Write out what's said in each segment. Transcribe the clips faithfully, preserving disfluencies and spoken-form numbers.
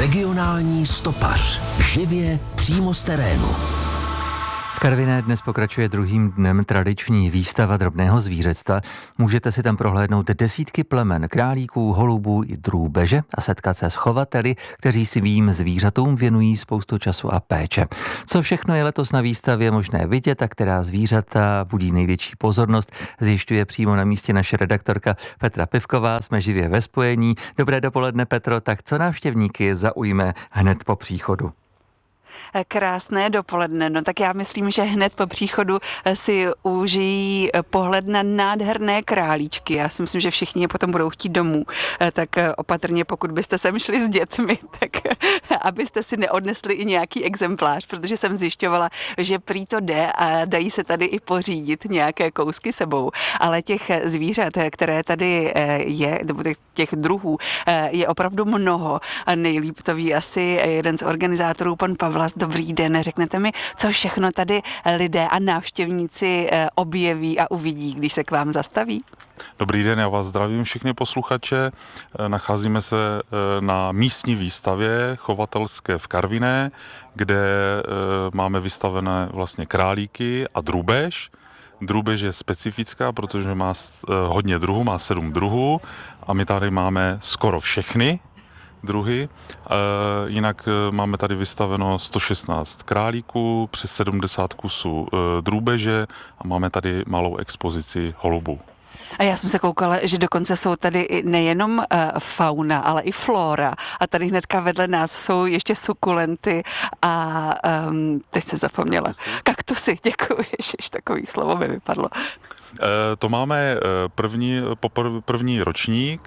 Regionální stopař. Živě přímo z terénu. V Karviné dnes pokračuje druhým dnem tradiční výstava drobného zvířectva. Můžete si tam prohlédnout desítky plemen králíků, holubů i drůbeže a setkat se s chovateli, kteří si svým zvířatům věnují spoustu času a péče. Co všechno je letos na výstavě možné vidět a která zvířata budí největší pozornost, zjišťuje přímo na místě naše redaktorka Petra Pivková. Jsme živě ve spojení. Dobré dopoledne, Petro. Tak co návštěvníky zaujme hned po příchodu? Krásné dopoledne. No tak já myslím, že hned po příchodu si užijí pohled na nádherné králíčky. Já si myslím, že všichni je potom budou chtít domů. Tak opatrně, pokud byste sem šli s dětmi, tak abyste si neodnesli i nějaký exemplář, protože jsem zjišťovala, že prý to jde a dají se tady i pořídit nějaké kousky sebou. Ale těch zvířat, které tady je, nebo těch druhů, je opravdu mnoho. A nejlíp to ví asi jeden z organizátorů, pan Pavla. Dobrý den, řeknete mi, co všechno tady lidé a návštěvníci objeví a uvidí, když se k vám zastaví? Dobrý den, já vás zdravím všechny posluchače. Nacházíme se na místní výstavě chovatelské v Karviné, kde máme vystavené vlastně králíky a drůbež. Drůbež je specifická, protože má hodně druhů, má sedm druhů a my tady máme skoro všechny druhy. E, jinak máme tady vystaveno sto šestnáct králíků, přes sedmdesát kusů e, drůbeže a máme tady malou expozici holubů. A já jsem se koukala, že dokonce jsou tady nejenom uh, fauna, ale i flora. A tady hnedka vedle nás jsou ještě sukulenty a um, teď se zapomněla. Kaktusy, děkuji, ježiš, takový slovo mi vypadlo. E, to máme první, popr, první ročník.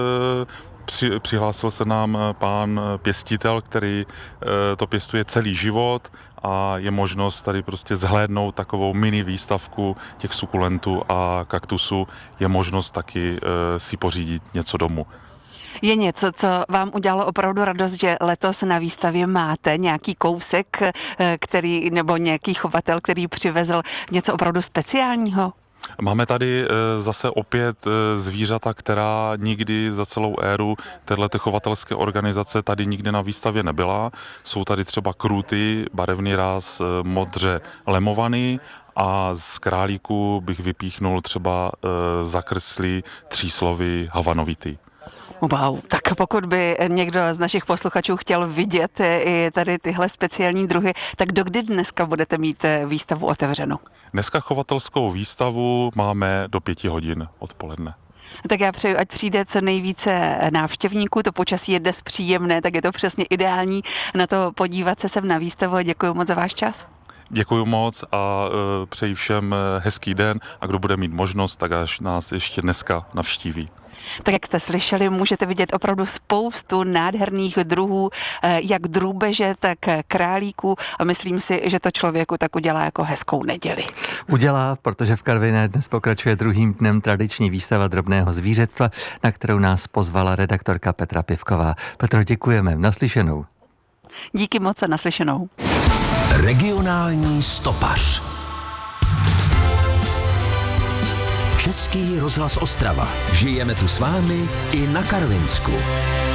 E, Při, přihlásil se nám pán pěstitel, který e, to pěstuje celý život a je možnost tady prostě zhlédnout takovou mini výstavku těch sukulentů a kaktusů. Je možnost taky e, si pořídit něco domů. Je něco, co vám udělalo opravdu radost, že letos na výstavě máte nějaký kousek, který, nebo nějaký chovatel, který přivezl něco opravdu speciálního? Máme tady zase opět zvířata, která nikdy za celou éru téhleté chovatelské organizace tady nikdy na výstavě nebyla. Jsou tady třeba krůty, barevný ráz modře lemovaný a z králíku bych vypíchnul třeba zakrslý tříslový havanovitý. Wow, tak pokud by někdo z našich posluchačů chtěl vidět i tady tyhle speciální druhy, tak dokdy dneska budete mít výstavu otevřenou? Dneska chovatelskou výstavu máme do pěti hodin odpoledne. Tak já přeju, ať přijde co nejvíce návštěvníků, to počasí je dnes příjemné, tak je to přesně ideální na to podívat se sem na výstavu a děkuji moc za váš čas. Děkuji moc a přeji všem hezký den a kdo bude mít možnost, tak až nás ještě dneska navštíví. Tak jak jste slyšeli, můžete vidět opravdu spoustu nádherných druhů, jak drůbeže, tak králíků a myslím si, že to člověku tak udělá jako hezkou neděli. Udělá, protože v Karviné dnes pokračuje druhým dnem tradiční výstava drobného zvířectva, na kterou nás pozvala redaktorka Petra Pivková. Petro, děkujeme. Naslyšenou. Díky moc a naslyšenou. Regionální stopař. Český rozhlas Ostrava. Žijeme tu s vámi i na Karvinsku.